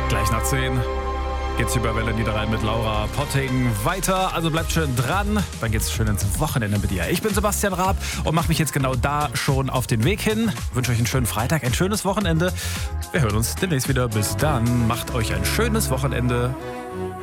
Gleich nach 10 geht's über Welle Niederrhein mit Laura Potting weiter. Also bleibt schön dran, dann geht's schön ins Wochenende mit dir. Ich bin Sebastian Raab und mache mich jetzt genau da schon auf den Weg hin. Wünsche euch einen schönen Freitag, ein schönes Wochenende. Wir hören uns demnächst wieder. Bis dann, macht euch ein schönes Wochenende.